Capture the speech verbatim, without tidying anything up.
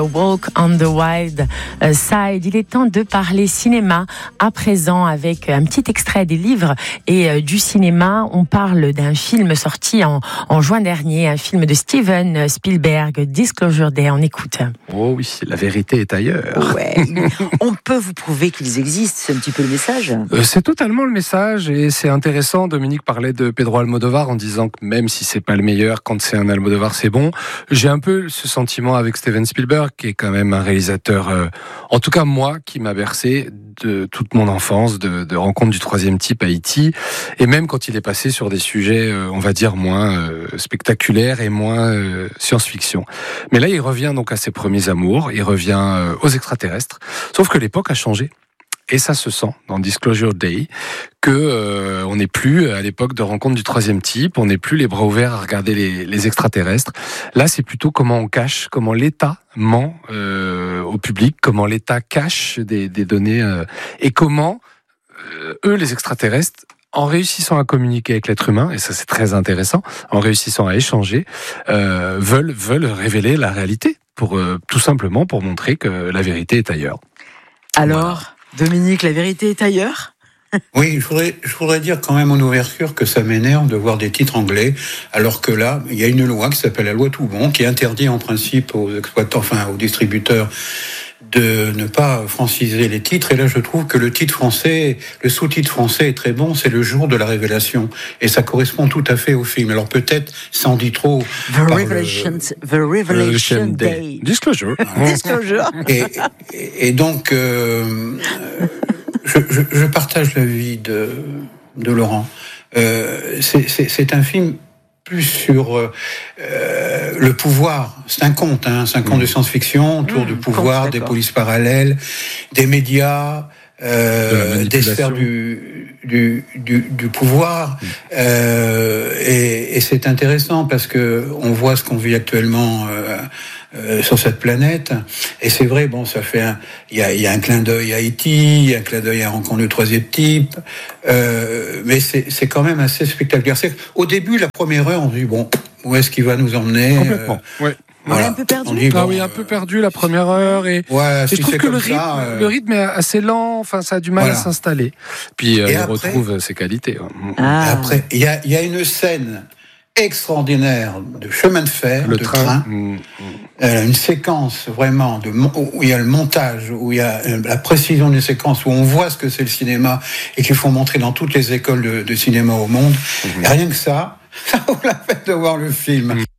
Walk on the Wild Side. Il est temps de parler cinéma à présent avec un petit extrait des livres et du cinéma. On parle d'un film sorti en, en juin dernier, un film de Steven Spielberg, Disclosure Day. On écoute. Oh oui, la vérité est ailleurs. Ouais. On peut vous prouver qu'ils existent, c'est un petit peu le message. Euh, c'est totalement le message et c'est intéressant. Dominique parlait de Pedro Almodovar en disant que même si c'est pas le meilleur, quand c'est un Almodovar, c'est bon. J'ai un peu ce sentiment avec Steven Spielberg, qui est quand même un réalisateur, euh, en tout cas moi, qui m'a bercé de toute mon enfance, de, de Rencontre du troisième type à Haïti, et même quand il est passé sur des sujets, euh, on va dire, moins euh, spectaculaires et moins euh, science-fiction. Mais là, il revient donc à ses premiers amours, il revient euh, aux extraterrestres, sauf que l'époque a changé. Et ça se sent dans Disclosure Day que euh, on n'est plus à l'époque de Rencontre du troisième type, on n'est plus les bras ouverts à regarder les, les extraterrestres. Là, c'est plutôt comment on cache, comment l'État ment euh, au public, comment l'État cache des, des données euh, et comment euh, eux, les extraterrestres, en réussissant à communiquer avec l'être humain, et ça c'est très intéressant, en réussissant à échanger, euh, veulent veulent révéler la réalité pour euh, tout simplement pour montrer que la vérité est ailleurs. Alors. Voilà. Dominique, la vérité est ailleurs ? Oui, je voudrais, je voudrais dire quand même en ouverture que ça m'énerve de voir des titres anglais, alors que là, il y a une loi qui s'appelle la loi Toubon, qui interdit en principe aux exploitants, enfin aux distributeurs, de ne pas franciser les titres. Et là, je trouve que le titre français, le sous-titre français est très bon, c'est le jour de la révélation. Et ça correspond tout à fait au film. Alors peut-être, sans dit trop... The Revelation, le... The Revelation Day. Day. Disclosure. Disclosure. Et, et, et donc, euh, je, je, je partage l'avis de, de Laurent. Euh, c'est, c'est, c'est un film plus sur euh, le pouvoir. C'est un conte, hein, c'est un conte mmh. de science-fiction autour mmh, du pouvoir, conte, des polices parallèles, des médias, euh, de des sphères du, du, du, du pouvoir. Mmh. Euh, et, et c'est intéressant parce que on voit ce qu'on vit actuellement euh, euh, sur cette planète. Et c'est vrai, bon, ça fait un, il y a, il y a un clin d'œil à Haïti, il y a un clin d'œil à Rencontre du troisième type, euh, mais c'est, c'est quand même assez spectaculaire. C'est, au début, la première heure, on se dit bon, où est-ce qu'il va nous emmener ? Complètement. Euh, ouais. On voilà. est un peu perdu. Dit, bon, ah oui, un peu perdu la première heure et, ouais, et si je trouve que le rythme, ça, euh... le rythme est assez lent. Enfin, ça a du mal voilà. à s'installer. Puis euh, il après, retrouve ses qualités. Ah. Après, il y a, il y a une scène extraordinaire de chemin de fer, le de train, train, mmh. euh, une séquence vraiment de où il y a le montage, où il y a la précision d'une séquence, où on voit ce que c'est le cinéma et qu'il faut montrer dans toutes les écoles de, de cinéma au monde. Mmh. Et rien que ça, ça vaut la peine de voir le film. Mmh.